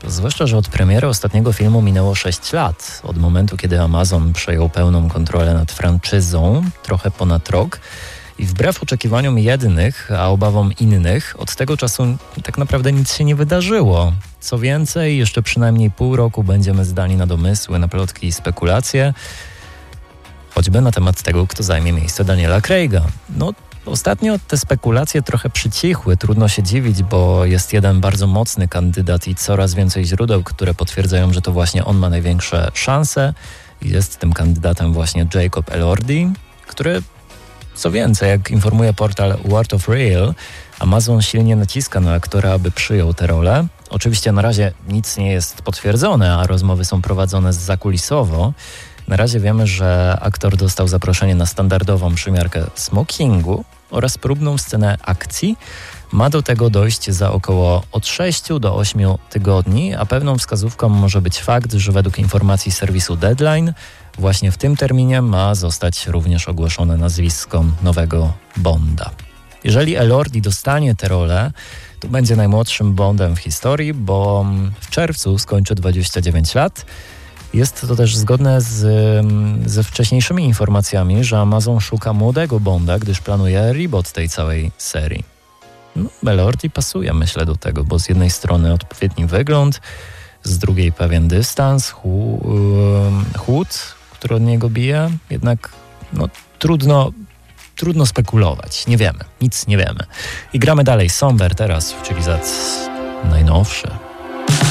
Zwłaszcza, że od premiery ostatniego filmu minęło 6 lat. Od momentu, kiedy Amazon przejął pełną kontrolę nad franczyzą, trochę ponad rok. I wbrew oczekiwaniom jednych, a obawom innych, od tego czasu tak naprawdę nic się nie wydarzyło. Co więcej, jeszcze przynajmniej pół roku będziemy zdani na domysły, na plotki i spekulacje, choćby na temat tego, kto zajmie miejsce Daniela Craiga. No, ostatnio te spekulacje trochę przycichły, trudno się dziwić, bo jest jeden bardzo mocny kandydat i coraz więcej źródeł, które potwierdzają, że to właśnie on ma największe szanse. Jest tym kandydatem właśnie Jacob Elordi, który, co więcej, jak informuje portal Word of Real, Amazon silnie naciska na aktora, aby przyjął tę rolę. Oczywiście na razie nic nie jest potwierdzone, a rozmowy są prowadzone zakulisowo. Na razie wiemy, że aktor dostał zaproszenie na standardową przymiarkę smokingu oraz próbną scenę akcji. Ma do tego dojść za około od 6 do 8 tygodni, a pewną wskazówką może być fakt, że według informacji serwisu Deadline właśnie w tym terminie ma zostać również ogłoszone nazwisko nowego Bonda. Jeżeli Elordi dostanie tę rolę, to będzie najmłodszym Bondem w historii, bo w czerwcu skończy 29 lat. Jest to też zgodne ze wcześniejszymi informacjami, że Amazon szuka młodego Bonda, gdyż planuje reboot tej całej serii. Elordi pasuje, myślę, do tego, bo z jednej strony odpowiedni wygląd, z drugiej pewien dystans, chłód, który od niego bije, jednak trudno spekulować. Nie wiemy, nic nie wiemy. I gramy dalej. Somber teraz, czyli najnowszy.